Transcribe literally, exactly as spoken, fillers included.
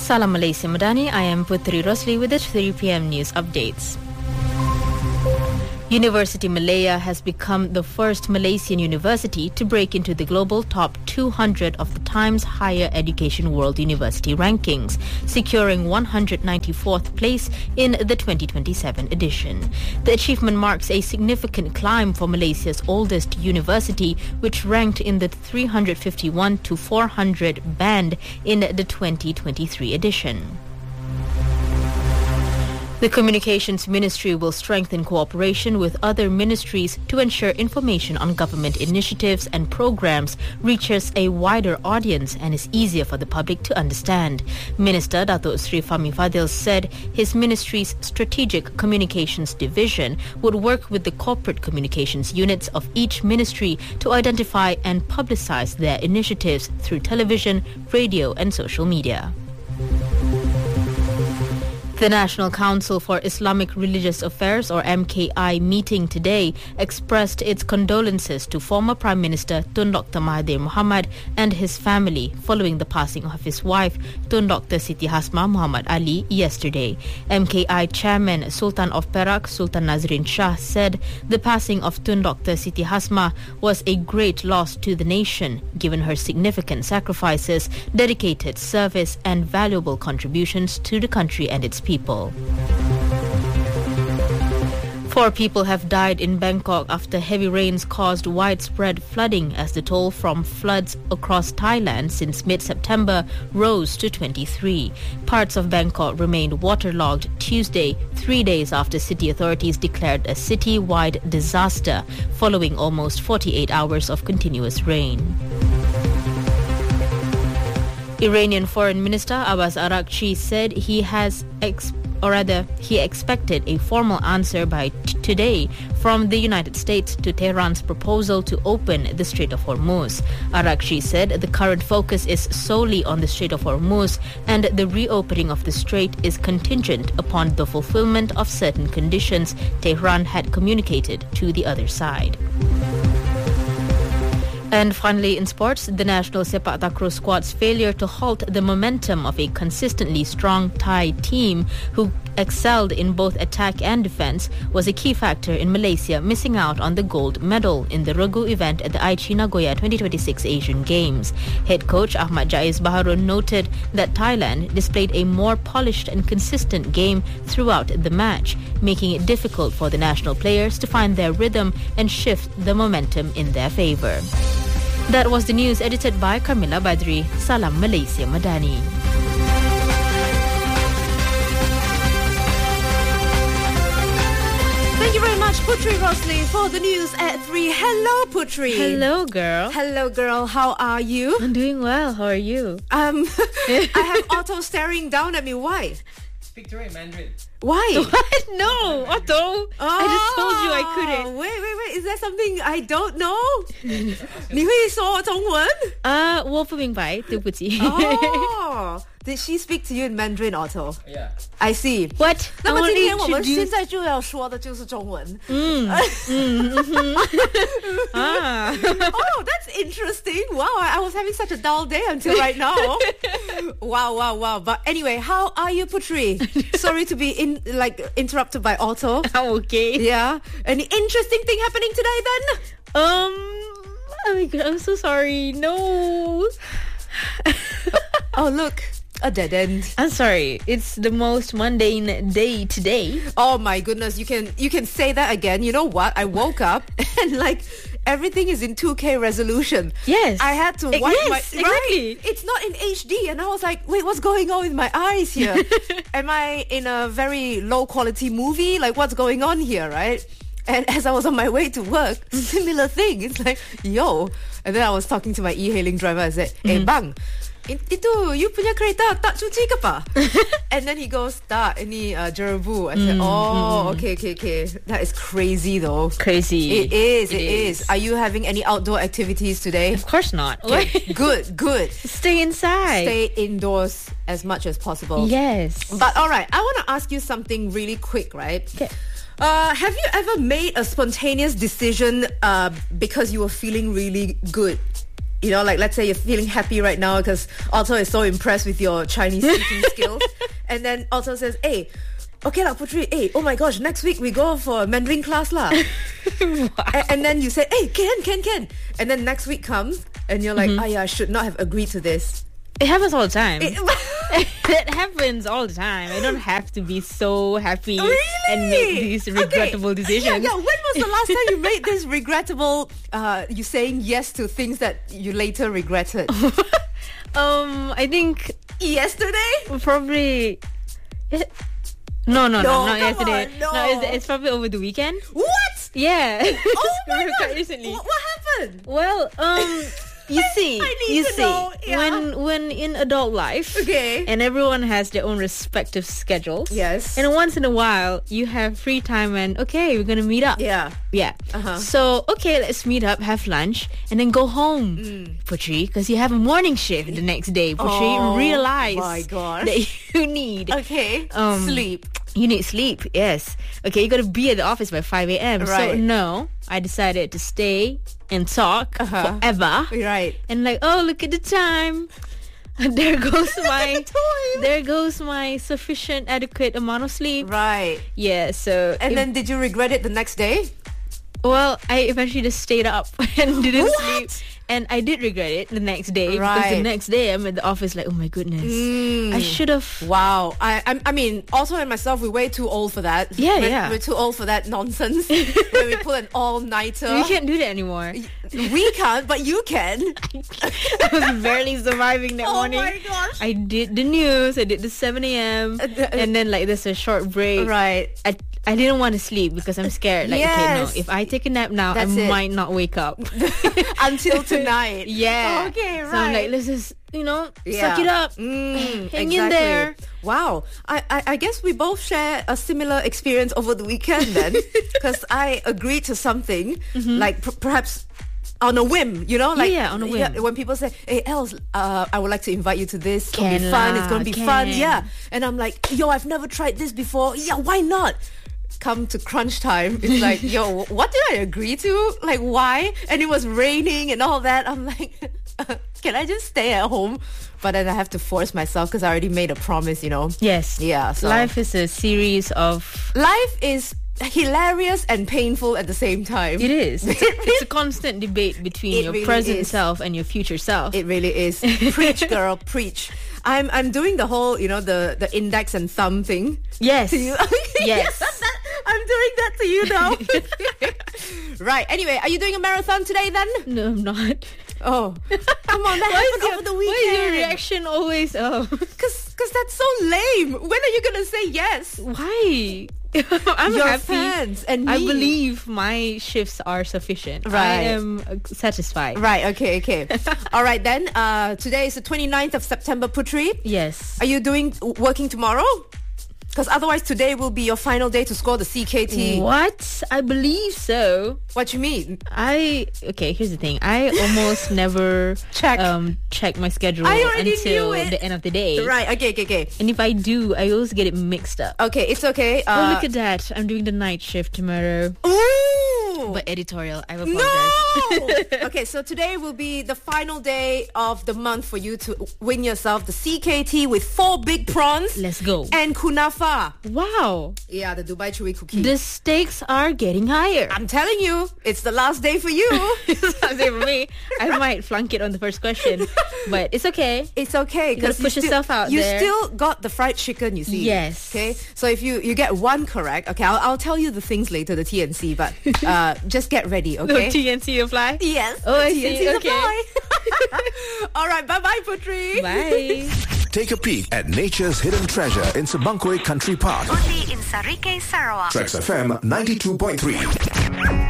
Salam Malaysia Madani, I am Putri Rosli with the three p.m. news updates. University Malaya has become the first Malaysian university to break into the global top two hundred of the Times Higher Education World University rankings, securing one hundred ninety-fourth place in the twenty twenty-seven edition. The achievement marks a significant climb for Malaysia's oldest university, which ranked in the three hundred fifty-one to four hundred band in the twenty twenty-three edition. The Communications Ministry will strengthen cooperation with other ministries to ensure information on government initiatives and programs reaches a wider audience and is easier for the public to understand. Minister Datuk Sri Fahmi Fadil said his ministry's Strategic Communications Division would work with the corporate communications units of each ministry to identify and publicize their initiatives through television, radio and social media. The National Council for Islamic Religious Affairs, or M K I, meeting today expressed its condolences to former Prime Minister Tun Doctor Mahathir Mohamad and his family following the passing of his wife, Tun Doctor Siti Hasmah Muhammad Ali, yesterday. M K I Chairman Sultan of Perak, Sultan Nazrin Shah, said the passing of Tun Doctor Siti Hasmah was a great loss to the nation, given her significant sacrifices, dedicated service and valuable contributions to the country and its people. people. Four people have died in Bangkok after heavy rains caused widespread flooding as the toll from floods across Thailand since mid-September rose to twenty-three. Parts of Bangkok remained waterlogged Tuesday, three days after city authorities declared a city-wide disaster following almost forty-eight hours of continuous rain. Iranian Foreign Minister Abbas Araghchi said he has, ex- or rather, he expected a formal answer by t- today from the United States to Tehran's proposal to open the Strait of Hormuz. Araghchi said the current focus is solely on the Strait of Hormuz and the reopening of the strait is contingent upon the fulfillment of certain conditions Tehran had communicated to the other side. And finally, in sports, the national sepak takraw squad's failure to halt the momentum of a consistently strong Thai team who excelled in both attack and defense was a key factor in Malaysia missing out on the gold medal in the Regu event at the Aichi Nagoya twenty twenty-six Asian Games. Head coach Ahmad Jaiz Baharun noted that Thailand displayed a more polished and consistent game throughout the match, making it difficult for the national players to find their rhythm and shift the momentum in their favour. That was the news edited by Carmila Badri. Salam Malaysia Madani. Thank you very much, Putri Rosli, for the news at three. Hello, Putri. Hello, girl. Hello, girl. How are you? I'm doing well. How are you? Um, I have Otto staring down at me. Why? Speak to her in Mandarin. Why? What? No, Otto. Oh, I just told you I couldn't. Wait, wait, wait. Is there something I don't know? 你会说中文? Uh, 我不明白，对不起。 Oh, did she speak to you in Mandarin, Otto? Yeah. I see. What? 那么今天我们 introduce- 现在就要说的就是中文。 嗯嗯嗯哼 Ah. Oh, that's interesting. Wow, I, I was having such a dull day until right now. Wow, wow, wow. But anyway, how are you, Putri? Sorry to be in like interrupted by Otto. I'm okay. Yeah. Any interesting thing happening today then? Um, oh my god, I'm so sorry. No. Oh, look. A dead end. I'm sorry. It's the most mundane day today. Oh my goodness, you can you can say that again. You know what? I woke up and like everything is in two K resolution. Yes. I had to Eh, wipe yes, my exactly. right. It's not in H D and I was like, wait, what's going on with my eyes here? Am I in a very low quality movie? Like what's going on here, right? And as I was on my way to work, similar thing. It's like, yo. And then I was talking to my e-hailing driver. I said, eh, bang, itu you punya kereta tak cuci ke pa? And then he goes, tak, ini uh, Jerebu. I said, Mm, oh, mm. okay, okay, okay. That is crazy though. Crazy. It is, it, It is. is. Are you having any outdoor activities today? Of course not. Okay, good, good. Stay inside. Stay indoors as much as possible. Yes. But alright, I want to ask you something really quick, right? Okay. Uh, have you ever made a spontaneous decision uh, because you were feeling really good? you know, like let's say you're feeling happy right now because Otto is so impressed with your Chinese speaking skills. And then Otto says, hey, okay lah Putri, hey, oh my gosh, next week we go for Mandarin class lah. and, and then you say, hey, Ken, Ken, Ken. And then next week comes and you're like, mm-hmm. oh yeah, I should not have agreed to this. It happens all the time. It, it happens all the time. I don't have to be so happy really? and make these regrettable okay. decisions. Yeah, yeah. When was the last time you made this regrettable, uh, you saying yes to things that you later regretted? um, I think... Yesterday? Probably... It, no, no, no, no, not yesterday. On, no, no it's, it's probably over the weekend. What? Yeah. Oh my God. Recently. What, what happened? Well, um... You see, I need you to see, know. Yeah. when when in adult life, okay, and everyone has their own respective schedules. Yes. And once in a while, you have free time, and okay, we're gonna meet up. Yeah. Yeah. Uh-huh. So okay, let's meet up, have lunch, and then go home, mm. Putri, because you have a morning shift the next day. Putri, oh, realize my gosh. that you need okay um, sleep. You need sleep. Yes. Okay, you gotta be at the office by five a.m. Right. So no, I decided to stay and talk uh-huh. forever. Right. And like, oh, look at the time. There goes my there goes my sufficient adequate amount of sleep. Right. Yeah, so And if, then did you regret it the next day? Well, I eventually just stayed up and didn't what? sleep. And I did regret it the next day. Right. Because the next day I'm at the office like, oh my goodness. Mm. I should have... Wow. I, I I mean, also and myself, we're way too old for that. Yeah, we're, yeah. We're too old for that nonsense. Where we pull an all-nighter. We can't do that anymore. We can't, but you can. I was barely surviving that oh morning. Oh my gosh. I did the news. I did the seven a.m. and then like there's a short break. Right. I I didn't want to sleep because I'm scared. Like, yes. okay, no, if I take a nap now, That's I it. might not wake up. Until tonight. Yeah. Okay, right. So I'm like, let's just, you know, yeah. suck it up. Mm, Hang exactly. in there. Wow. I, I, I guess we both share a similar experience over the weekend then. Because I agreed to something, mm-hmm. like p- perhaps... on a whim, you know, like yeah, yeah, on a whim. Yeah, when people say, "Hey, Els, uh, I would like to invite you to this. It's can gonna be fun. La, it's gonna be can. fun." Yeah, and I'm like, "Yo, I've never tried this before. Yeah, why not?" Come to crunch time, it's like, "Yo, what did I agree to? Like, why?" And it was raining and all that. I'm like, "Can I just stay at home?" But then I have to force myself because I already made a promise, you know. Yes. Yeah. So life is a series of life is. hilarious and painful at the same time. It is. It's, a, it's a constant debate between It your really present is. self and your future self. It really is. Preach, girl, preach. I'm I'm doing the whole, you know, the, the index and thumb thing. Yes. To you. Yes. that, that, I'm doing that to you now. Right. Anyway, are you doing a marathon today then? No, I'm not. Oh. Come on, that why happened your, over the weekend. Why is your reaction always, oh? Because that's so lame. When are you going to say yes? Why? I'm Your happy. fans and me. I believe my shifts are sufficient. Right. I am uh, satisfied. Right, okay, okay. All right then. Uh, today is the twenty-ninth of September, Putri. Yes. Are you doing working tomorrow? Because otherwise today will be your final day to score the C K T. What? I believe so. What you mean? I okay. Here's the thing. I almost never check um check my schedule I already until knew it. the end of the day. Right. Okay. Okay. Okay. And if I do, I always get it mixed up. Okay. It's okay. Uh, oh, look at that! I'm doing the night shift tomorrow. Ooh. But editorial. I apologize. No. Okay. So today will be the final day of the month for you to win yourself the C K T with four big prawns. Let's go. And kunafa. Wow. Yeah, the Dubai Chewy cookie. The stakes are getting higher. I'm telling you, it's the last day for you. It's the last day for me. I might flunk it on the first question, but it's okay. It's okay. You gotta push you yourself still, out you there. You still got the fried chicken, you see. Yes. Okay. So if you, you get one correct, okay, I'll, I'll tell you the things later, the T N C, but uh, just get ready, okay? No T N C apply? Yes. Oh, I T N C see. Okay. apply. All right. Bye-bye, Putri. Bye. Take a peek at nature's hidden treasure in Sabangkway Country Park. Only in Sarike, Sarawak. Trax F M ninety-two point three.